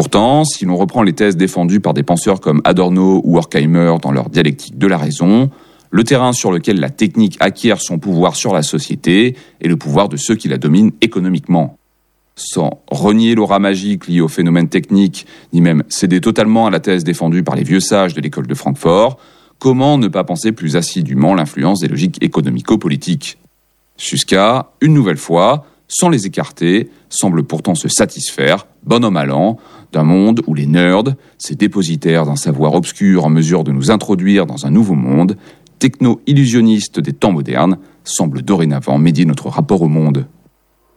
Pourtant, si l'on reprend les thèses défendues par des penseurs comme Adorno ou Horkheimer dans leur dialectique de la raison, le terrain sur lequel la technique acquiert son pouvoir sur la société est le pouvoir de ceux qui la dominent économiquement. Sans renier l'aura magique liée au phénomène technique, ni même céder totalement à la thèse défendue par les vieux sages de l'école de Francfort, comment ne pas penser plus assidûment l'influence des logiques économico-politiques ? Jusqu'à, une nouvelle fois, sans les écarter, semble pourtant se satisfaire, bon an mal an, d'un monde où les nerds, ces dépositaires d'un savoir obscur en mesure de nous introduire dans un nouveau monde, techno-illusionnistes des temps modernes, semblent dorénavant médier notre rapport au monde.